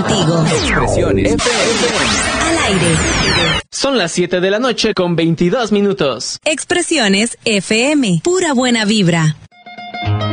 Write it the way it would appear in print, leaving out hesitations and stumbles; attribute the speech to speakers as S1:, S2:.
S1: contigo.
S2: Expresiones FM.
S1: Al aire.
S3: Son las 7 de la noche con 22 minutos.
S1: Expresiones FM. Pura buena vibra.